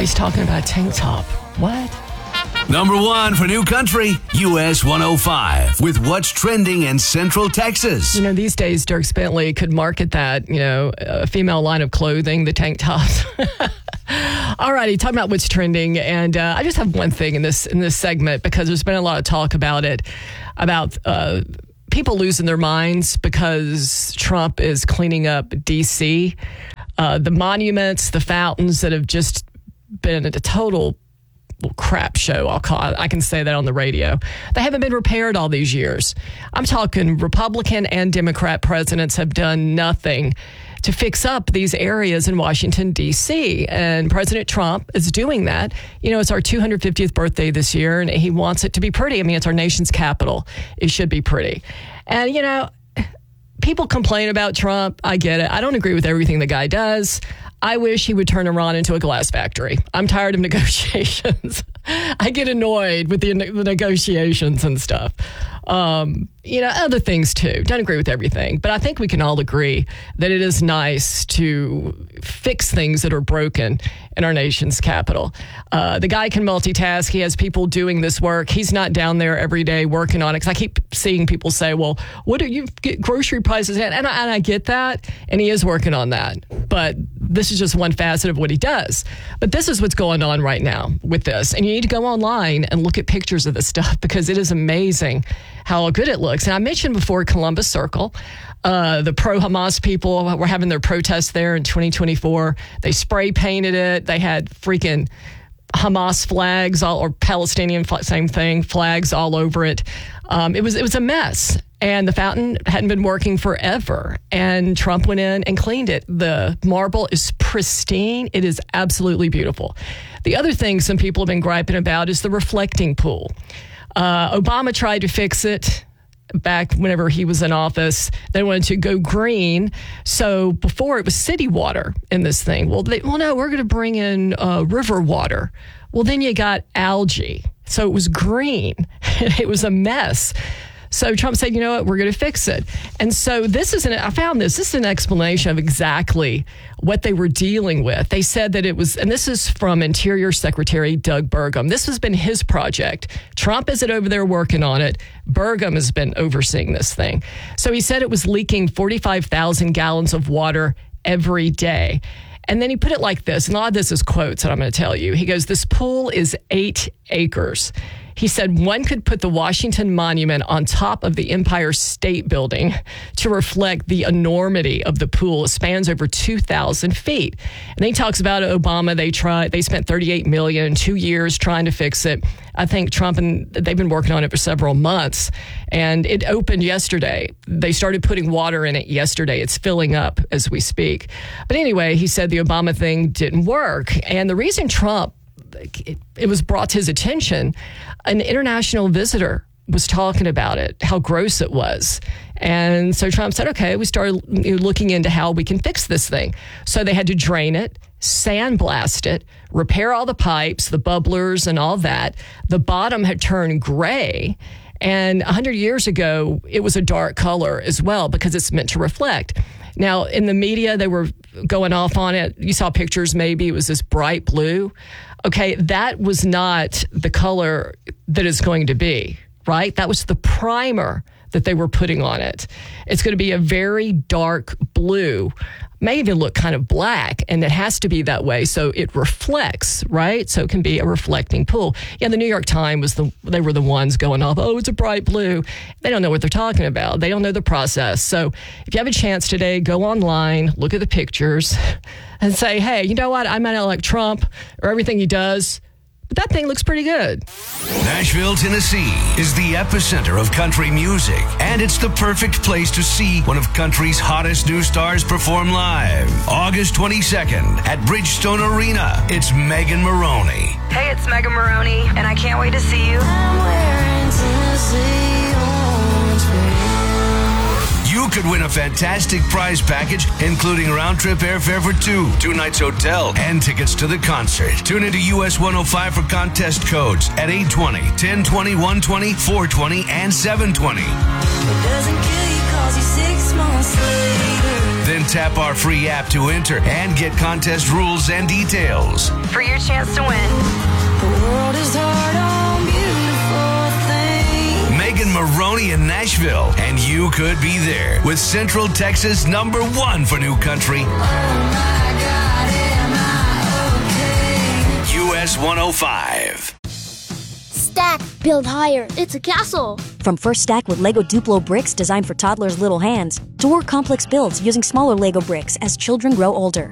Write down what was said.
he's talking about a tank top. What? Number 1 for New Country, US 105, with what's trending in Central Texas. You know, these days, Dierks Bentley could market that, a female line of clothing, the tank tops. All righty, talking about what's trending. And I just have one thing in this segment, because there's been a lot of talk about it, about people losing their minds because Trump is cleaning up D.C. The monuments, the fountains that have just been a total crap show, I'll call it. I can say that on the radio. They haven't been repaired all these years. I'm talking Republican and Democrat presidents have done nothing to fix up these areas in Washington, D.C. And President Trump is doing that. It's our 250th birthday this year, and he wants it to be pretty. I mean, it's our nation's capital. It should be pretty. And, people complain about Trump. I get it. I don't agree with everything the guy does. I wish he would turn Iran into a glass factory. I'm tired of negotiations. I get annoyed with the negotiations and stuff. Other things too. Don't agree with everything. But I think we can all agree that it is nice to fix things that are broken in our nation's capital. The guy can multitask. He has people doing this work. He's not down there every day working on it. Because I keep seeing people say, well, what do you get grocery prices at? And I get that. And he is working on that. But this is just one facet of what he does. But this is what's going on right now with this. And you need to go online and look at pictures of this stuff, because it is amazing how good it looks. And I mentioned before Columbus Circle, the pro-Hamas people were having their protests there in 2024. They spray painted it. They had freaking Hamas flags, or Palestinian, same thing, flags all over it. It was a mess. And the fountain hadn't been working forever. And Trump went in and cleaned it. The marble is pristine. It is absolutely beautiful. The other thing some people have been griping about is the reflecting pool. Obama tried to fix it back whenever he was in office. They wanted to go green. So before, it was city water in this thing. Well, no, we're going to bring in river water. Well, then you got algae. So it was green. It was a mess. So Trump said, you know what, we're going to fix it. And so this is an explanation of exactly what they were dealing with. They said that it was, and this is from Interior Secretary Doug Burgum. This has been his project. Trump isn't over there working on it. Burgum has been overseeing this thing. So he said it was leaking 45,000 gallons of water every day. And then he put it like this, and a lot of this is quotes that I'm going to tell you. He goes, this pool is 8 acres. He said one could put the Washington Monument on top of the Empire State Building to reflect the enormity of the pool. It spans over 2,000 feet. And then he talks about Obama. They spent $38 million in 2 years trying to fix it. I think Trump they've been working on it for several months. And it opened yesterday. They started putting water in it yesterday. It's filling up as we speak. But anyway, he said the Obama thing didn't work. And the reason Trump, it was brought to his attention, an international visitor was talking about it, how gross it was. And so Trump said, okay, we started looking into how we can fix this thing. So they had to drain it, sandblast it, repair all the pipes, the bubblers and all that. The bottom had turned gray. And 100 years ago, it was a dark color as well, because it's meant to reflect. Now, in the media, they were going off on it. You saw pictures, maybe it was this bright blue. Okay, that was not the color that it's going to be, right? That was the primer that they were putting on it. It's going to be a very dark blue, may even look kind of black, and it has to be that way so it reflects, right? So it can be a reflecting pool. Yeah, the New York Times they were the ones going off, oh, it's a bright blue. They don't know what they're talking about. They don't know the process. So if you have a chance today, go online, look at the pictures, and say, hey, you know what? I might not like Trump or everything he does, but that thing looks pretty good. Nashville, Tennessee is the epicenter of country music, and it's the perfect place to see one of country's hottest new stars perform live. August 22nd at Bridgestone Arena, it's Megan Maroney. Hey, it's Megan Maroney, and I can't wait to see you. I'm wearing Tennessee orange pants. You could win a fantastic prize package, including round-trip airfare for 2 nights hotel, and tickets to the concert. Tune into US 105 for contest codes at 820, 1020, 120, 420, and 720. It doesn't kill you 'cause you 6 months later. Then tap our free app to enter and get contest rules and details. For your chance to win. The world is hard on beautiful things. Megan Maroney in Nashville, and you could be there with Central Texas #1 for new country. Oh my God, am I okay? US 105. Stack, build higher. It's a castle. From First Stack with Lego Duplo bricks designed for toddlers' little hands to more complex builds using smaller Lego bricks as children grow older.